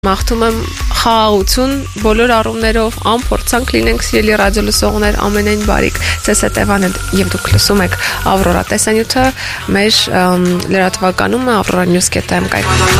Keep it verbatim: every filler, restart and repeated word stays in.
Մաղթում եմ խաղաղություն բոլոր առումներով, անփորձանք լինենք սիրելի ռադիո լսողներ, ամենայն բարիք։ Ձեզ հետևան եւ դուք լսում եք Ավրորա տեսանյութը, մեր լրատվականում Avrora News dot am կայք։